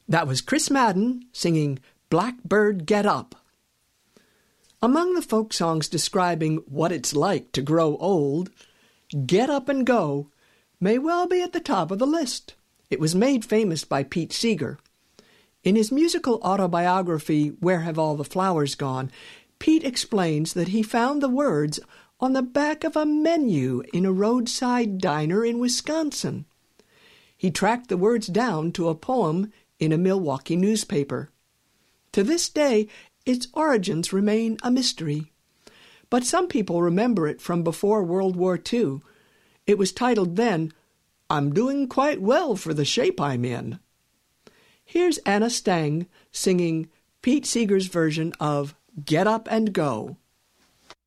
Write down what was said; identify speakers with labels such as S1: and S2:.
S1: That was Chris Madden singing Blackbird Get Up. Among the folk songs describing what it's like to grow old, Get Up and Go may well be at the top of the list. It was made famous by Pete Seeger. In his musical autobiography, Where Have All the Flowers Gone?, Pete explains that he found the words on the back of a menu in a roadside diner in Wisconsin. He tracked the words down to a poem in a Milwaukee newspaper. To this day, its origins remain a mystery. But some people remember it from before World War II. It was titled then, I'm Doing Quite Well for the Shape I'm In. Here's Anna Stang singing Pete Seeger's version of Get Up and Go.